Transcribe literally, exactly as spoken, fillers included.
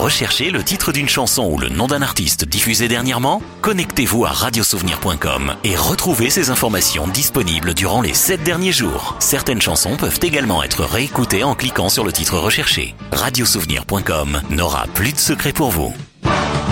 rechercher le titre d'une chanson ou le nom d'un artiste diffusé dernièrement? Connectez-vous à radiosouvenir point com et retrouvez ces informations disponibles durant les sept derniers jours. Certaines chansons peuvent également être réécoutées en cliquant sur le titre recherché. radiosouvenir point com n'aura plus de secret pour vous.